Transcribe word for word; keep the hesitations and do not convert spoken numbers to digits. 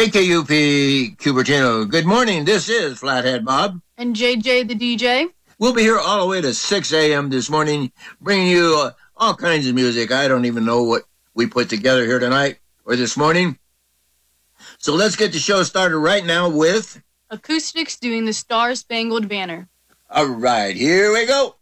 K K U P Cupertino. Good morning. This is Flathead Bob. And J J the D J. We'll be here all the way to six a.m. this morning, bringing you uh, all kinds of music. I don't even know what we put together here tonight or this morning. So let's get the show started right now with Acoustics doing the Star Spangled Banner. All right, here we go.